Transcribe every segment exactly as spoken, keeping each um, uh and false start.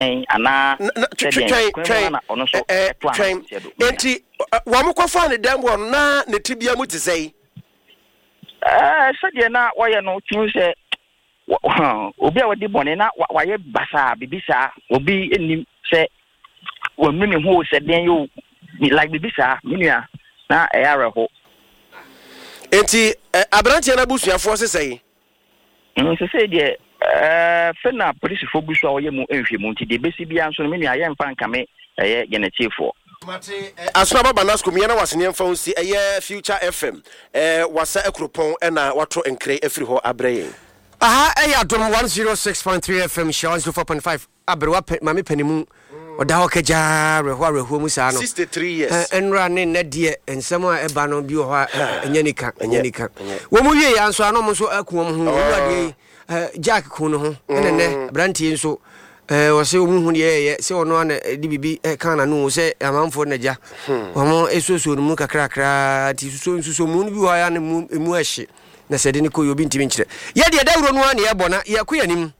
ana twetwe eh twetwe enti wa mo kwafa ne dem wo na ne tibia mu tisei eh sede na woye no tun se obi a wodi bone na waye basa bibisa obi enim se wo mini ho se den yo like bibisa menua na e areho enti abrantie na busuafo sesei nse se de eh fena police fo busu a woye mu enhwemu nti de besi bia nso menua ye mfa nkame eye genetifo mate asuna baba nasco me na wasene mfa unsi eye Future F M eh wasa ekropon na wato enkre afiri ho abreye aha eye adom one oh six point three F M show four point five abrewa mame panimu oda ho kaja reho reho mu sa no sixty-three years enra ne ne de ensem a eba no bi ho enyanika enyanika wo mu wie ya nso anom so akuom ho wade Jack Kuno ho ene ne brantie nso eh wose omu hu ye se ono ana di bibi e kan na no se amanfo na ja omo esoso no mu kakra kakra ti suso nsuso mu no bi ho ya na mu ahye na se de ne ko yobi ntimi nkire ye de dawro no ana ye bona ye koyanim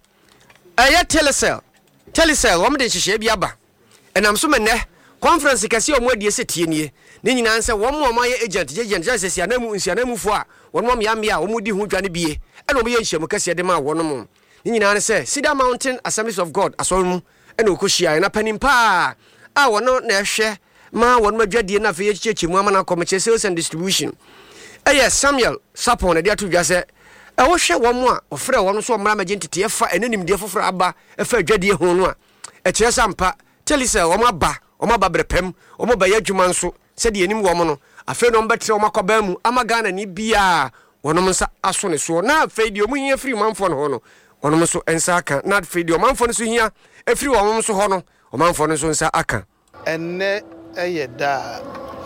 eh Telecel Telecel wo me de hihye bi aba enam so menne conference kase omo adie se tie nie ne nyina nse wo mo ma ye agent agent ja se sia na mu nsia na mu fo a wo mo ya me a wo mu di hu dwane bie ena omo ye nhyiam kase de ma wo no mo ni nyina ne se Cedar Mountain Assemblies of God asolumu ena okohia na panimpa a wono na ehwe ma wono madwadie na fe ye chichemu amana commercial sales and distribution eh Samuel Sapon na de atudwa se e wo hwe wo mo a ofre wo no so mra magentete efa enanim de foforo aba efa adwadie ho no a e kire sampa Telecel wo aba wo aba brepem wo ba yadwuma nso se de enim wo mo no afa no mbetre wo makoba mu amagana ni bia wono nsa aso ne so na afa de omu hia free manfo no ho no wono so ensa aka na video manfo no so hia efiri wo so ho no o manfo no so nsa aka enne eyeda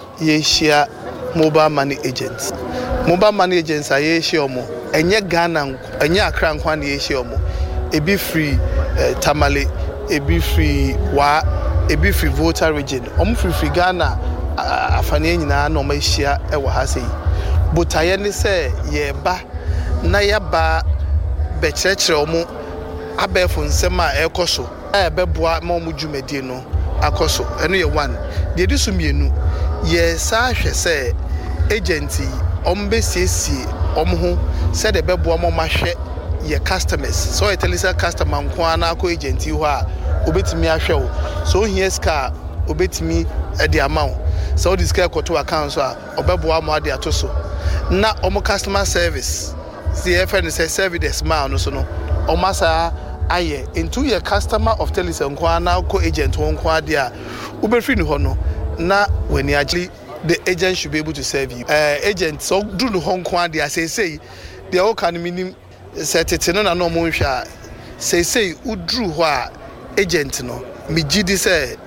yeshia mobile money agents mobile money agents aye yeshia omo enye Ghana enye Accra nkwa na yeshia omo ebi free uh, Tamale ebi free wa ebi free Volta region omo free free Ghana uh, afane nyina na omo yeshia e wa ha sei botaye ne se ye ba na ya ba be chechre omo abefo nsem a ekoso e beboa ma omo dwumadi no akoso eno ye one de di sumienu ye sa hwe se agenti ombe siesie omho se de beboa ma mahwe ye customers so ye Telecel customer nko na akọ agenti ho a obetimi ahwe wo so hie ska obetimi e de amount so this guy koto account so a obeboa ma de atoso na omo customer service the F N say service man no so no omasa aye into your customer of Telecel nko na akọ agent ho nko ade a ubefri ni ho no na when you actually the agent should be able to serve you uh agent so do no ho nko ade a say say the all can minim set it no na no mo hwa say say udru ho a agent no mi gidi say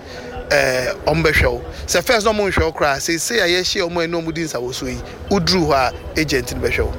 eh ombehwo say first no mo hwa kra say say aye hye o mo eno mu din sa wo so yi udru ho a agent no behwo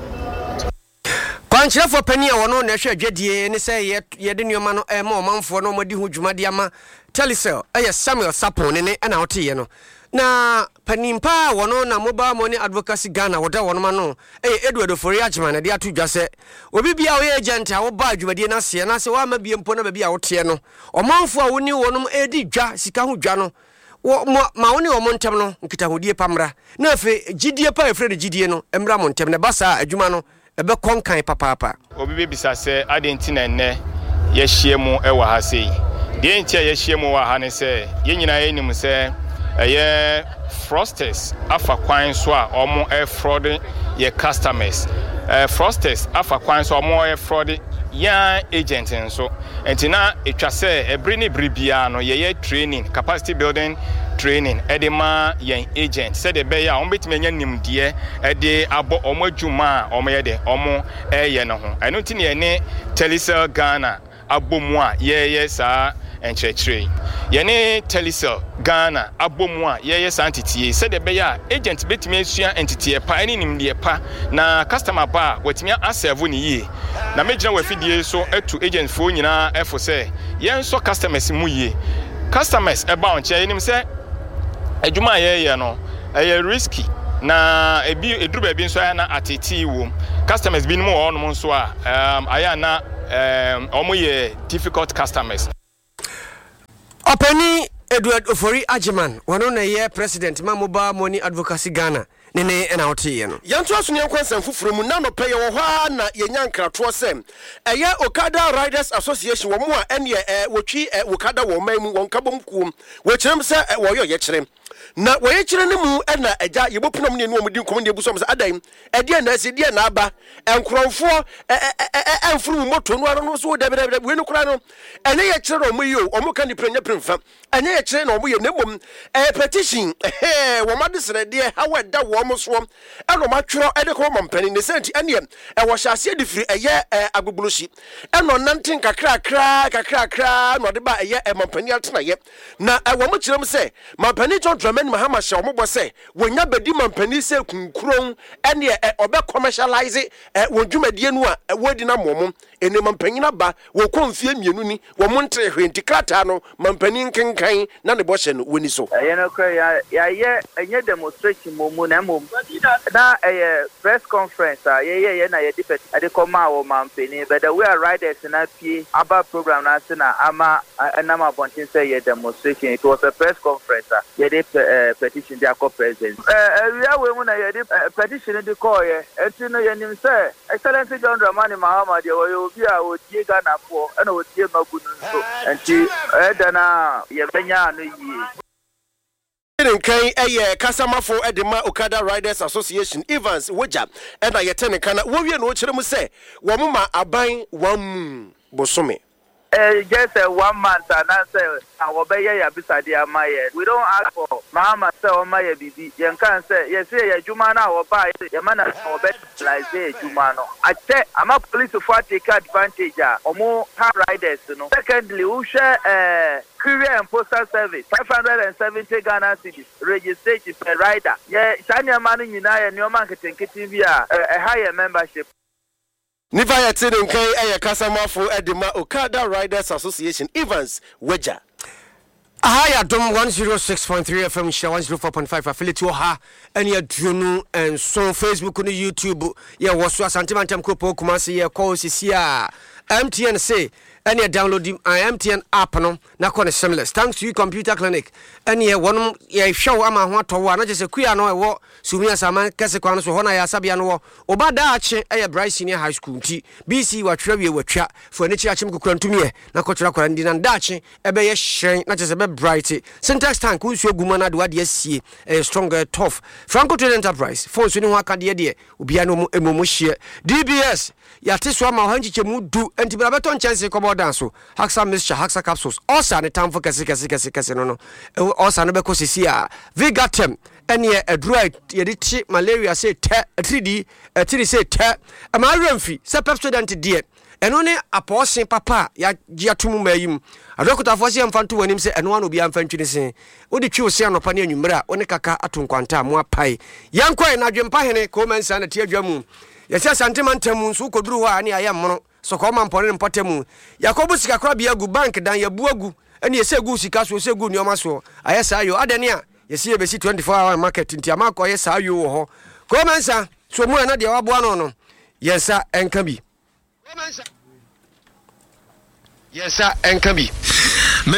kwanchirefo pani a wono na hwe adwadie ne say ye de nneoma no e ma omanfo no modi ho dwumade ama Telecel eh Samuel Sapon ne na wote no na panimpa wono na mobile money advocacy Ghana woda wono ma no eh Edward Ofori Agyeman na de atudwa se obi bia wo agent a wo ba adwumade na se na se wa ma bie mpo na ba bia wote no omanfo a woni wonom edi dwa sika ho dwa no ma woni wo montem no nkita hodie pamra na afi gidie pa efre de gidie no emra montem ne basa adwuma no ebe konkan papapa obi be bisa se adentina enne ye hyiemu e wa ha sei de ntia ye hyiemu wa ha ne se ye nyina ye nim se eye frosters afa kwan so a omo e fraud ye customers eh frosters afa kwan so omo e fraud ya agent nso entina etwa se ebre ne bribia no ye ye training capacity building training edema yen agent said the be ya on betime nya nimde e de abo omo adwuma a omo ye de omo e ye no ho eno ti ne ne Telecel Ghana abomu a ye ye sa enchechre ye ne Telecel Ghana abomu a ye ye sa entity said the be ya agent betime asua entity e pa eni nimde pa na customer ba wetime aserve ni yi na mejina we fidie so etu agent fo nyina e fo se ye so customers mu yi customers e ba onche enim se adwuma ye ye no e risky na ebi eduru ba bi nso ya na ateti wo customers bi no ono nso a um aya na um omo ye difficult customers Openi Edward Ofori Ajiman, one on a year president, Mamoba Money Advocacy Ghana. Nene and out here. Yanto Sunya Kwansan from Nano Pay or Wana Yanka Trosem. A year Okada Riders Association, one more and ye Wuchi Okada Woman, one Kabum Kum, which I'm say at Warrior Yetrim. Na we chere ne mu na agya ye bopnom ne no mudi nkom ne busom sa adan e dia na ase dia na aba enkromfo enfuru moto no ano so da da we no kura no ene ye chere no mu yi o mu ka ni prenya premfa ene ye chere no mu ye ne mom e petition eh wo ma de sere de ha weda wo mo so e no ma twero e de ko mampani ne senti ene e wo hyase de firi eye agbogbuloshi e no nanten kakra kra kakra kra no de ba eye e mampani atena ye na e wo mo chere m se mampani John Dramani Mahama sha omo bose wonya bedi mampani se kunkron ene e obe commercialize e wodwumadie no a wodi na momo ene mampani na ba wo konfie mienu ni wo montre hwenti krata no mampani nkenkan na ne boshe no woni so ye no kra ya ya ye enye demonstration momu na mom na eh press conference a ye ye na ye defect ade koma wo mampani but the we are riders na pie aba program na se na ama na ma bontin say ye demonstration. It was a press conference ye de uh, petition their co-president. Uh, we are we na ye de petition the call ye enti no ye nim say Excellency John Dramani Mahama de we obi a odie Ghana for na odie magunu so enti e da na ye benya no yi Nkai eye kasamafo edema Okada Riders Association Evans Woja e na yetene kana wo wie no kire mu se wo mama aban wam bosome. Uh, just uh, one month and answer our bay ya beside my we don't ask for Mahama say on my bibi yen can say yes say Jumana or buy your man or bet like say Jumano. I say I'm a police to take advantage or more car riders, you know. Secondly, who share uh courier and postal service five hundred seventy Ghana cedis registration per rider. Yeah, Shania man in United New Marketing via a higher membership. Niva yetene nkai eye kasamafo edema Okada Riders Association Evans Weja. Ahaya dom one oh six point three F M Sha one oh four point five affiliate ha ene adunu and so Facebook no YouTube ye woso asante mantem kropo Kumasi ye call sisi a M T N say any download the M T N app no na call seamless thanks to you computer clinic any one ye show ama ho towo na just kuya no e wo sumia sama kese kwa no so ho na ya sabia no oba da ache e Bryce Senior High School nti B C watwa wie watwa fo ani chi achim kokura ntumie na kochura kwara ndi na dache e be ye hyen na just be bright syntax tank unsu aguma na de wade asie e stronger tough Franco Trade Enterprise fo so ni ho akade de obia no emomo hye D B S yate so ama ho nchichemu du enti bra beto nchanse ko bodan so Haxa mixture Haxa capsules osa ne time for kese kese kese kese no no osa no be ko sisi a Vigatem ene adroit ye de chi malaria say te three D three say te ama remfi se pepsodent de eno ne aposin papa ya giatum mayim adokota fosi amfanto wanim se eno an obi amfantwini se odi twi ose anopa ne anwumra one kaka atonkwanta mo apai yankwa na dwempa hene ko mansa na tie adwamu yesi santimantamu nso koduru ho ani ayammo so ko ma mpone mpotemu yakobu sika kra bia gu bank dan yabu agu ene yesi gu sika so se gu nioma so ayesa ayo adene a yesi ebesi twenty-four hour market nti amako yesa ayo wo ho ko mansa so mu na de waboa no no yesa enka bi ko mansa yesa enka bi